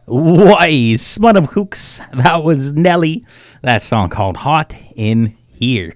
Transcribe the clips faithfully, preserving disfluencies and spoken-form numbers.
Why, Smut Hooks, that was Nelly. That song called Hot in Here.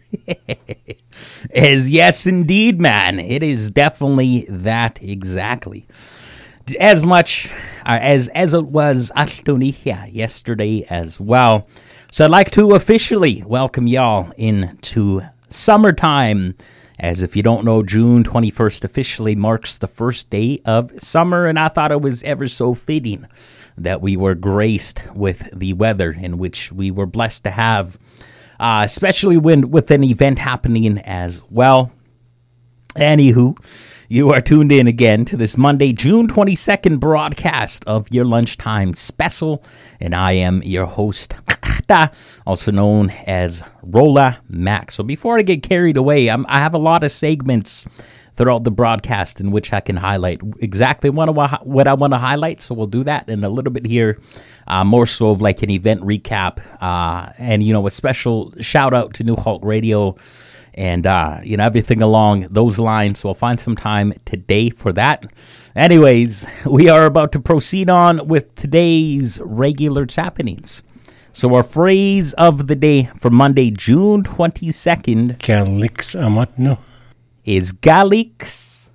As yes, indeed, man. It is definitely that exactly. As much uh, as as it was Ashtonia yesterday as well. So I'd like to officially welcome y'all into summertime. As if you don't know, June twenty-first officially marks the first day of summer, and I thought it was ever so fitting that we were graced with the weather in which we were blessed to have, uh, especially when with an event happening as well. Anywho, you are tuned in again to this Monday, June twenty-second broadcast of your lunchtime special, and I am your host, also known as Rolla Max. So before I get carried away, I'm, I have a lot of segments throughout the broadcast in which I can highlight exactly what I, what I want to highlight. So we'll do that in a little bit here, uh, more so of like an event recap, uh, and, you know, a special shout out to New Hulk Radio and, uh, you know, everything along those lines. So I'll find some time today for that. Anyways, we are about to proceed on with today's regular happenings. So our phrase of the day for Monday, June twenty-second, Galix Amatnu, is Galix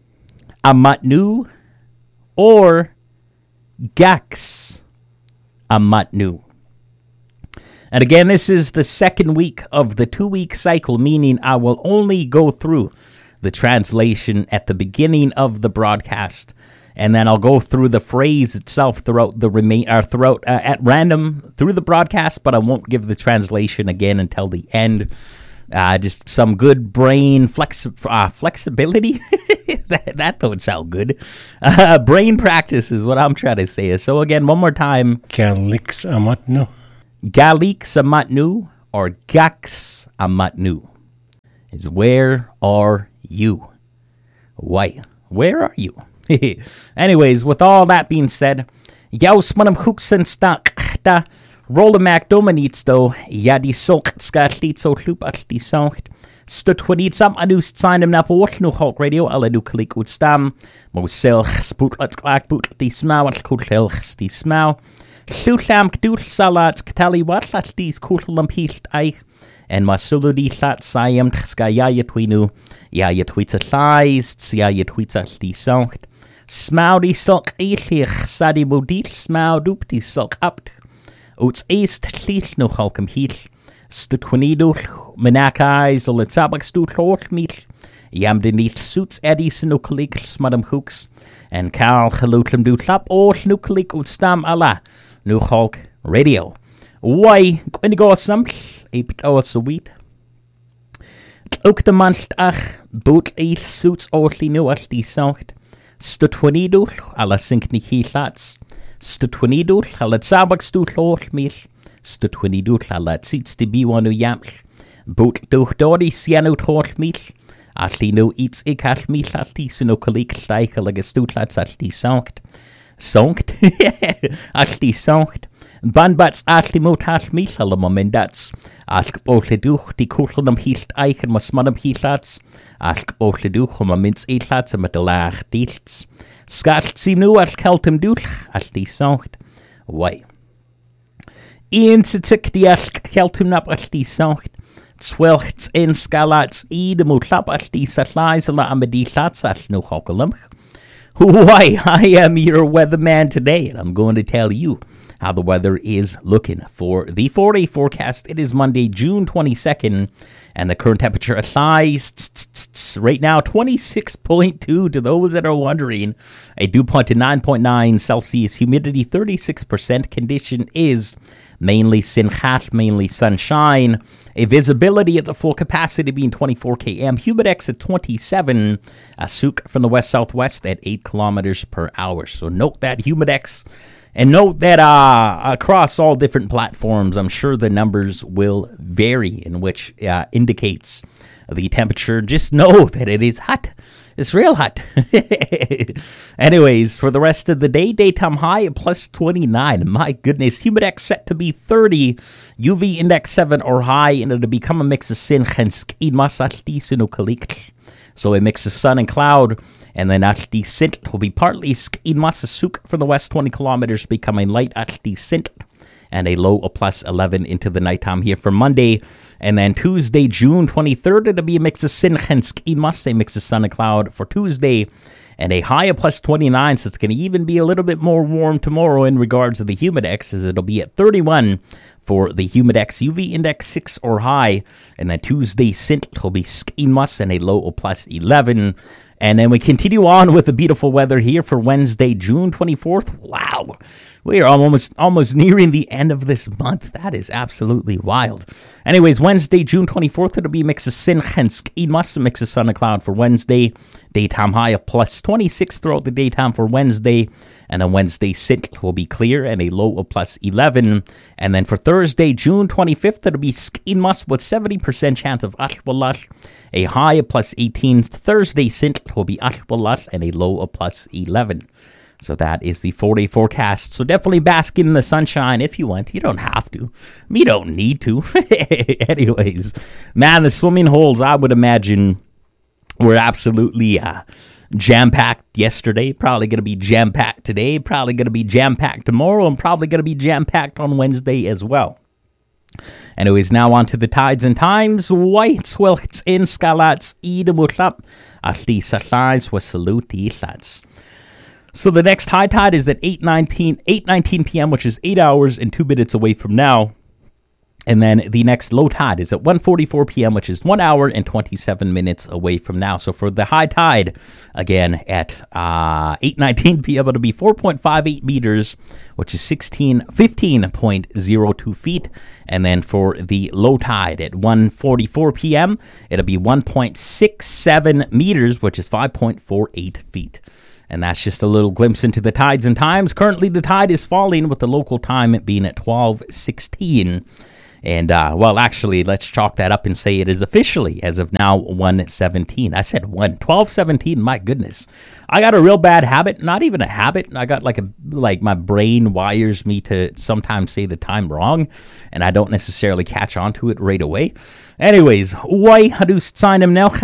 Amatnu or Gax Amatnu. And again, this is the second week of the two-week cycle, meaning I will only go through the translation at the beginning of the broadcast, and then I'll go through the phrase itself throughout the remain, or throughout uh, at random through the broadcast, but I won't give the translation again until the end. Uh, just some good brain flex uh, flexibility. that, that don't sound good. Uh, brain practice is what I'm trying to say. So again, one more time. Galix Amatnu. Galix Amatnu or Gax Amatnu is where are you? Why? Where are you? Anyways, with all that being said, Jaus manam hooksen stakta, Rolla Mac Dominitsto, Yadi Sulk Skatlitso Loop at die Sankt, Stutwanitsam Anus Sinem Naport no Hulk Radio, Aladu Kalik Utstam, Mosel Spoot at Clark Boot, die Smau at Kutel, die Smau, Lutam Kdul Salats, Katali Watlat dies Kutelam Hilt Eich, and Masuludi Lat Siam Skaya Twinu, Ya Yatwitza Thighs, Ya Yatwitza die Sankt, Smau die Sulk Eichlich, Sadi Modil Smau Doop die Sulk Apt. Oats east llil no halcum hill, stutwanido, menacais, or let's abak stut hort meal, yam de neat suits eddies no click, smadam hooks, and Carl halutlum do clap, or no click ut stam ala, no Hulk Radio. Why, when you go some, aped our sweet. Ook de mancht ach, boot eight suits ortly no at die sankt, stutwanido, ala sink ni he lats. Stutwanido, halat sabak stut lort mil, Stutwanido, halat sits to be one yaml, boot do dodi siano tort mil, atli no eats ik at mil atli sino kalik like like a stut lats atli sankt, sankt, atli sankt, banbats atli mot at mil alamamendats, atk bolleduch, die kutlum hilt eichen masmanum hilats, atk bolleduch, um a mince eitlats and metalag deals. Scott Sinu at Keltum Dul at die Sankt. Why? Ian Sitik die at Keltum Nap at die Sankt. Zwelchts in Scalats E de Mutlap at die Satlais la Amadi Lats at no Hokalum. Why? I am your weatherman today, and I'm going to tell you how the weather is looking for the four-day forecast. It is Monday, June twenty-second, and the current temperature lies right now twenty-six point two to those that are wondering. A dew point to nine point nine Celsius, humidity thirty-six percent. Condition is mainly Sinhat, mainly sunshine. A visibility at the full capacity being twenty-four kilometers. Humidex at twenty-seven. A souk from the west-southwest at eight kilometers per hour. So note that Humidex. And note that uh, across all different platforms, I'm sure the numbers will vary, in which uh, indicates the temperature. Just know that it is hot. It's real hot. Anyways, for the rest of the day, daytime high at plus twenty-nine. My goodness. Humidex set to be thirty. U V index seven or high, and it'll become a mix of sin. So a mix of sun and cloud. And then at the Sint will be partly skiin Massasook for the west, twenty kilometers, becoming light at the Sint. And a low of plus eleven into the nighttime here for Monday. And then Tuesday, June twenty-third, it'll be a mix of Sin and skiin Mas, a mix of sun and cloud for Tuesday. And a high of plus twenty-nine, so it's going to even be a little bit more warm tomorrow in regards to the Humidex, as it'll be at thirty-one for the Humidex. U V index six or high. And then Tuesday, Sint will be skiin Mas and a low of plus eleven. And then we continue on with the beautiful weather here for Wednesday, June twenty-fourth. Wow, we are almost almost nearing the end of this month. That is absolutely wild. Anyways, Wednesday, June twenty-fourth, it'll be a mix of Sin and skiin Mas, a mix of sun and cloud for Wednesday. Daytime high of plus twenty-six throughout the daytime for Wednesday. And then Wednesday, Sint will be clear and a low of plus eleven. And then for Thursday, June twenty-fifth, it'll be skiin Mas with seventy percent chance of Ashwalat. A high of plus eighteen. Thursday, Sint will be Ashwalat and a low of plus eleven. So that is the four-day forecast. So definitely bask in the sunshine if you want. You don't have to. You don't need to. Anyways, man, the swimming holes, I would imagine, were absolutely uh, jam-packed yesterday. Probably going to be jam-packed today. Probably going to be jam-packed tomorrow. And probably going to be jam-packed on Wednesday as well. Anyways, now on to the tides and times. Whites, well, it's in Skalats, I de Mutlap, Ashti Satlais, was salute Islats. So the next high tide is at eight nineteen p.m., which is eight hours and two minutes away from now. And then the next low tide is at one forty-four p.m., which is one hour and twenty-seven minutes away from now. So for the high tide, again, at uh, eight nineteen p.m., it'll be four point five eight meters, which is sixteen, fifteen point zero two feet. And then for the low tide at one forty-four p.m., it'll be one point six seven meters, which is five point four eight feet. And that's just a little glimpse into the tides and times. Currently, the tide is falling, with the local time being at twelve sixteen. And, uh, well, actually, let's chalk that up and say it is officially, as of now, one seventeen. I said one, twelve seventeen, my goodness. I got a real bad habit, not even a habit. I got like a, like my brain wires me to sometimes say the time wrong, and I don't necessarily catch on to it right away. Anyways, why do sign him now?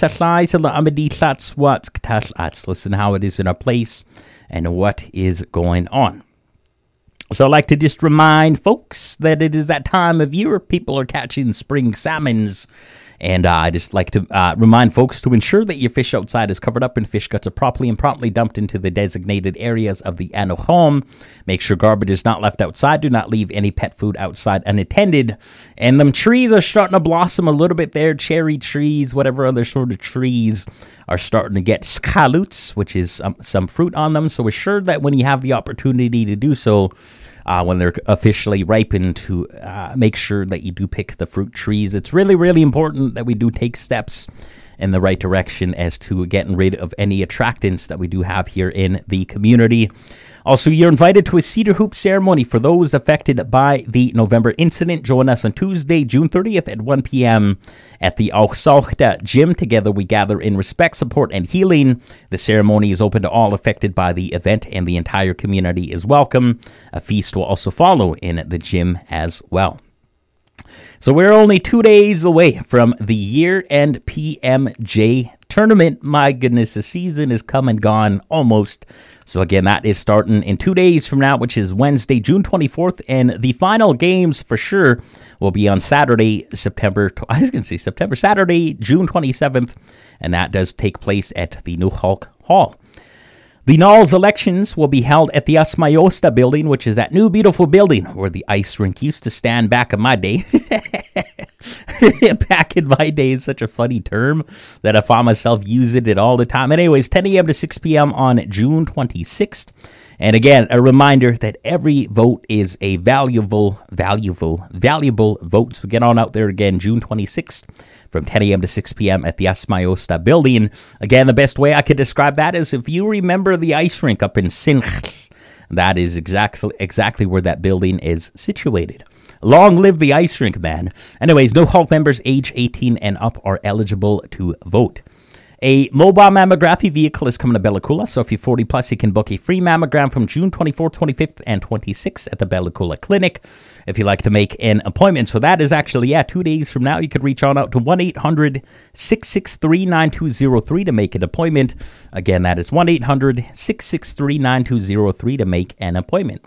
Listen how it is in our place and what is going on. So I'd like to just remind folks that it is that time of year. People are catching spring salmons. And uh, I just like to uh, remind folks to ensure that your fish outside is covered up and fish guts are properly and promptly dumped into the designated areas of the animal home. Make sure garbage is not left outside. Do not leave any pet food outside unattended. And them trees are starting to blossom a little bit there. Cherry trees, whatever other sort of trees are starting to get skaluts, which is um, some fruit on them. So assure that when you have the opportunity to do so, Uh, when they're officially ripened, to uh, make sure that you do pick the fruit trees. It's really, really important that we do take steps in the right direction as to getting rid of any attractants that we do have here in the community. Also, you're invited to a cedar hoop ceremony for those affected by the November incident. Join us on Tuesday, June thirtieth at one p.m. at the Auxalchta Gym. Together we gather in respect, support, and healing. The ceremony is open to all affected by the event, and the entire community is welcome. A feast will also follow in the gym as well. So we're only two days away from the year-end P M J tournament. My goodness, the season is come and gone almost. So again, that is starting in two days from now, which is Wednesday, June twenty-fourth. And the final games for sure will be on Saturday, September, I was going to say September, Saturday, June twenty-seventh. And that does take place at the Nuxalk Hall. The Knowles elections will be held at the Asmayosta building, which is that new beautiful building where the ice rink used to stand back in my day. Back in my day is such a funny term that I find myself using it all the time. Anyways, ten a.m. to six p.m. on June twenty-sixth. And again, a reminder that every vote is a valuable, valuable, valuable vote. So get on out there again, June twenty-sixth. From ten a.m. to six p.m. at the Asmayosta building. Again, the best way I could describe that is if you remember the ice rink up in Sinch, that is exactly exactly where that building is situated. Long live the ice rink, man. Anyways, no Hulk members age eighteen and up are eligible to vote. A mobile mammography vehicle is coming to Bella Coola, so if you're forty plus, you can book a free mammogram from June twenty-fourth, twenty-fifth, and twenty-sixth at the Bella Coola Clinic. If you'd like to make an appointment, so that is actually, yeah, two days from now, you could reach on out to one eight hundred, six six three, nine two zero three to make an appointment. Again, that is one eight hundred, six six three, nine two zero three to make an appointment.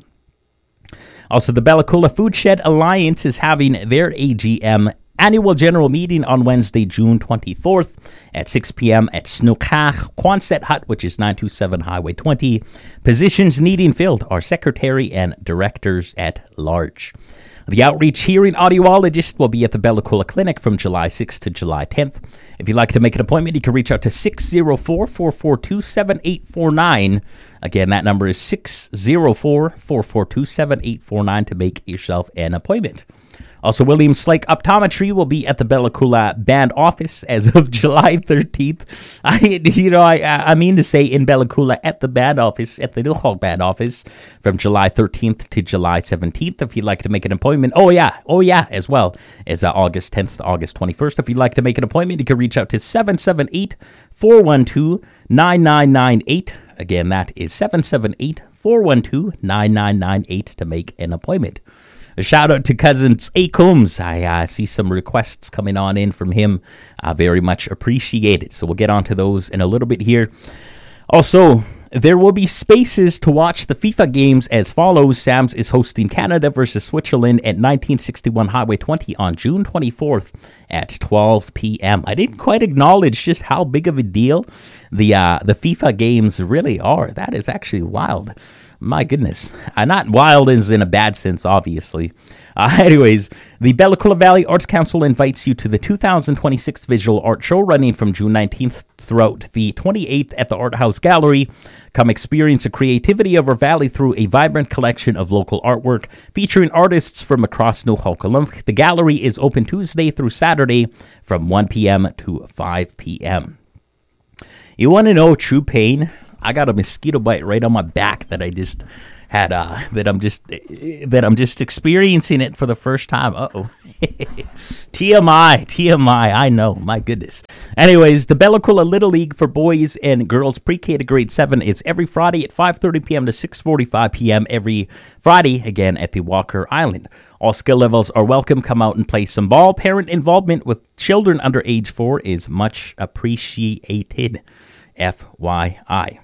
Also, the Bella Coola Food Shed Alliance is having their A G M annual general meeting on Wednesday, June twenty-fourth at six p.m. at Snookach Quonset Hut, which is nine two seven Highway twenty. Positions needing filled are secretary and directors at large. The outreach hearing audiologist will be at the Bella Coola Clinic from July sixth to July tenth. If you'd like to make an appointment, you can reach out to six oh four, four four two, seven eight four nine. Again, that number is six oh four, four four two, seven eight four nine to make yourself an appointment. Also, William Slake Optometry will be at the Bella Coola Band office as of July thirteenth. I, you know, I, I mean to say in Bella Coola at the band office, at the Newhall Band office, from July thirteenth to July seventeenth. If you'd like to make an appointment, oh yeah, oh yeah, as well as uh, August tenth, August twenty-first. If you'd like to make an appointment, you can reach out to seven seven eight, four one two, nine nine nine eight. Again, that is seven seven eight, four one two, nine nine nine eight to make an appointment. A shout out to Cousins A. Combs. I uh, see some requests coming on in from him. I uh, very much appreciate it. So we'll get on to those in a little bit here. Also, there will be spaces to watch the FIFA games as follows. Sam's is hosting Canada versus Switzerland at nineteen sixty-one Highway twenty on June twenty-fourth at twelve p.m. I didn't quite acknowledge just how big of a deal the uh, the FIFA games really are. That is actually wild. My goodness. Uh, not wild as in a bad sense, obviously. Uh, anyways, the Bella Coola Valley Arts Council invites you to the two thousand twenty-six Visual Art Show running from June nineteenth throughout the twenty-eighth at the Art House Gallery. Come experience the creativity of our valley through a vibrant collection of local artwork featuring artists from across Newhall. The gallery is open Tuesday through Saturday from one p.m. to five p.m. You want to know true pain? I got a mosquito bite right on my back that I just had, uh, that I'm just, that I'm just experiencing it for the first time. Uh-oh. T M I, T M I, I know, my goodness. Anyways, the Bella Coola Little League for boys and girls pre-K to grade seven is every Friday at five thirty p.m. to six forty-five p.m. every Friday, again at the Walker Island. All skill levels are welcome. Come out and play some ball. Parent involvement with children under age four is much appreciated. F Y I.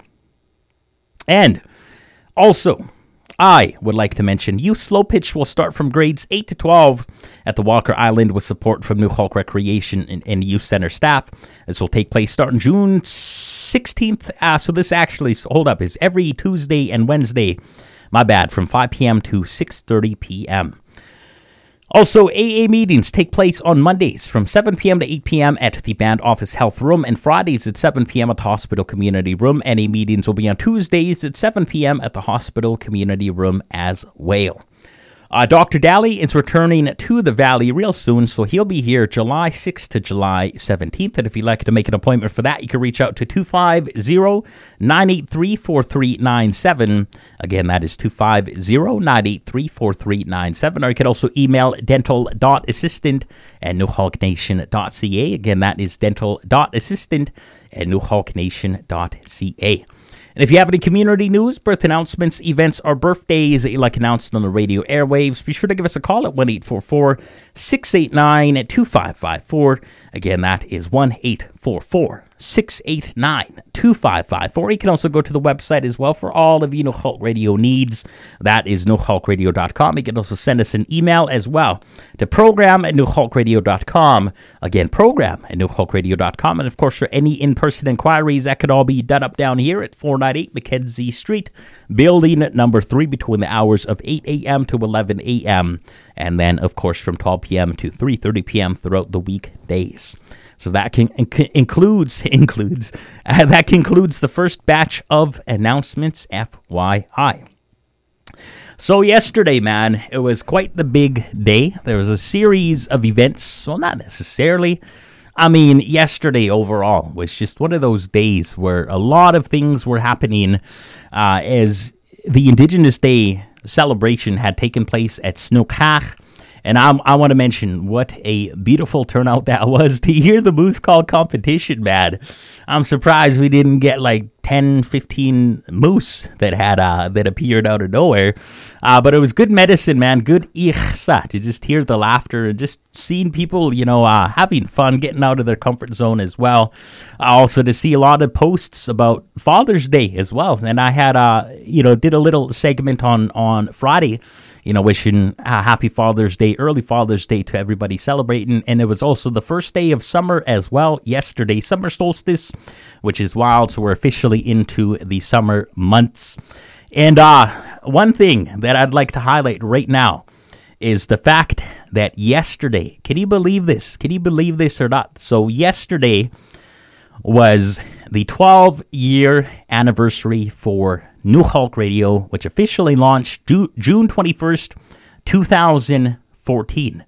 And also, I would like to mention Youth Slow Pitch will start from grades eight to twelve at the Walker Island with support from New Hulk Recreation and, and Youth Center staff. This will take place starting June sixteenth. Uh, so this actually, so hold up, is every Tuesday and Wednesday, my bad, from five p.m. to six thirty p.m. Also, A A meetings take place on Mondays from seven p.m. to eight p.m. at the Band Office Health Room and Fridays at seven p.m. at the Hospital Community Room. N A meetings will be on Tuesdays at seven p.m. at the Hospital Community Room as well. Uh, Doctor Daly is returning to the Valley real soon, so he'll be here July sixth to July seventeenth. And if you'd like to make an appointment for that, you can reach out to two five zero, nine eight three, four three nine seven. Again, that is two five zero, nine eight three, four three nine seven. Or you can also email dental.assistant at newhawknation dot c a. Again, that is dental.assistant at newhawknation dot c a. And if you have any community news, birth announcements, events, or birthdays that you'd like announced on the radio airwaves, be sure to give us a call at one eight four four, six eight nine, two five five four. Again, that is one eight four four, six eight nine, two five five four. You can also go to the website as well for all of your Newhawk Radio needs. That is newhawk radio dot com. You can also send us an email as well to program at newhawk radio dot com. Again, program at newhawk radio dot com. And of course, for any in-person inquiries, that could all be done up down here at four ninety-eight Mackenzie Street, building number three, between the hours of eight a.m. to eleven a.m. And then, of course, from twelve p.m. to three thirty p.m. throughout the weekdays. So that can inc- includes includes uh, that concludes the first batch of announcements. F Y I. So yesterday, man, it was quite the big day. There was a series of events. Well, not necessarily. I mean, yesterday overall was just one of those days where a lot of things were happening uh, as the Indigenous Day celebration had taken place at Snookach. And I'm, I want to mention what a beautiful turnout that was to hear the Moose Call competition, man. I'm surprised we didn't get like ten, fifteen moose that had uh, that appeared out of nowhere. Uh, but it was good medicine, man. Good ihsa to just hear the laughter and just seeing people, you know, uh, having fun, getting out of their comfort zone as well. Uh, also to see a lot of posts about Father's Day as well. And I had, uh, you know, did a little segment on, on Friday, you know, wishing uh, happy Father's Day, early Father's Day to everybody celebrating. And it was also the first day of summer as well yesterday, summer solstice, which is wild. So we're officially into the summer months. And uh, one thing that I'd like to highlight right now is the fact that yesterday, can you believe this? Can you believe this or not? So yesterday was the twelve-year anniversary for New Hulk Radio, which officially launched June twenty-first, twenty fourteen.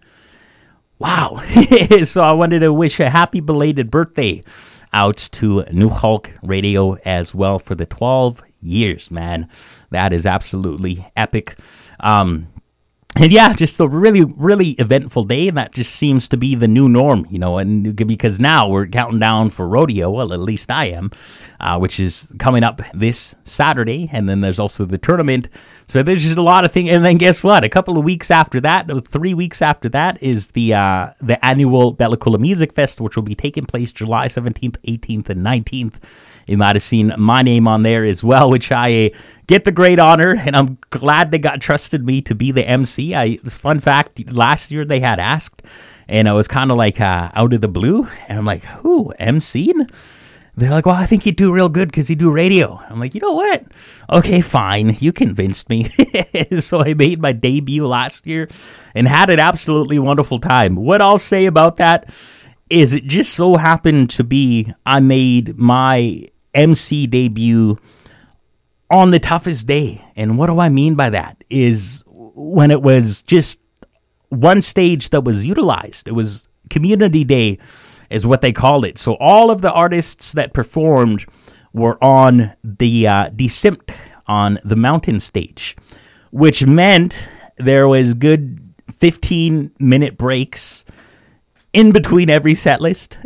Wow. So I wanted to wish a happy belated birthday out to New Hulk Radio as well for the twelve years, man. That is absolutely epic. Um, and yeah, just a really, really eventful day, and that just seems to be the new norm, you know, and because now we're counting down for rodeo, well, at least I am, uh, which is coming up this Saturday, and then there's also the tournament, so there's just a lot of things, and then guess what, a couple of weeks after that, three weeks after that, is the uh, the annual Bella Coola Music Fest, which will be taking place July seventeenth, eighteenth, and nineteenth. You might have seen my name on there as well, which I uh, get the great honor, and I'm glad they got trusted me to be the M C. I, fun fact, last year they had asked, and I was kind of like uh, out of the blue, and I'm like, who, MCing? They're like, well, I think you do real good because you do radio. I'm like, you know what? Okay, fine. You convinced me. So I made my debut last year and had an absolutely wonderful time. What I'll say about that is it just so happened to be I made my M C debut on the toughest day. And what do I mean by that is when it was just one stage that was utilized. It was Community Day is what they called it. So all of the artists that performed were on the uh, Decimpt on the mountain stage, which meant there was good fifteen minute breaks in between every set list.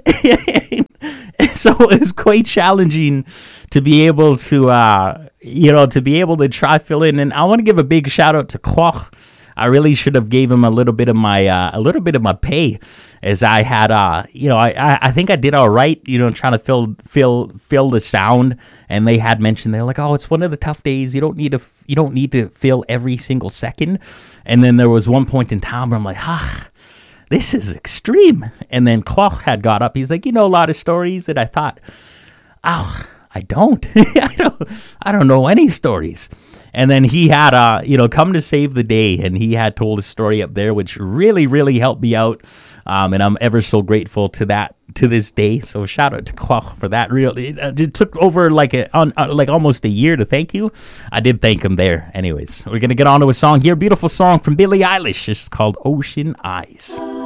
So it was quite challenging to be able to, uh, you know, to be able to try fill in. And I want to give a big shout out to Kwok. I really should have gave him a little bit of my, uh, a little bit of my pay, as I had, uh, you know, I, I think I did all right, you know, trying to fill, fill, fill the sound. And they had mentioned, they're like, oh, it's one of the tough days. You don't need to, you don't need to fill every single second. And then there was one point in time where I'm like, ah, this is extreme. And then Kwok had got up. He's like, you know, a lot of stories. And I thought, oh, I don't, I don't, I don't know any stories. And then he had, uh, you know, come to save the day, and he had told a story up there, which really, really helped me out. Um, and I'm ever so grateful to that to this day. So shout out to Kwok for that. Real, it, it took over like a, on, uh, like almost a year to thank you. I did thank him there. Anyways, we're gonna get on to a song here. Beautiful song from Billie Eilish. It's called Ocean Eyes.